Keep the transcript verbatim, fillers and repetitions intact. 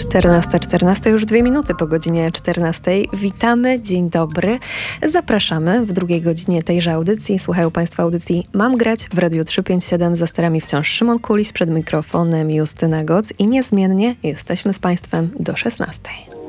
czternasta czternaście, już dwie minuty po godzinie czternastej. Witamy, dzień dobry. Zapraszamy w drugiej godzinie tejże audycji. Słuchają Państwo audycji Mam grać w Radiu trzysta pięćdziesiąt siedem. Za sterami wciąż Szymon Kulis, przed mikrofonem Justyna Goc i niezmiennie jesteśmy z Państwem do szesnastej.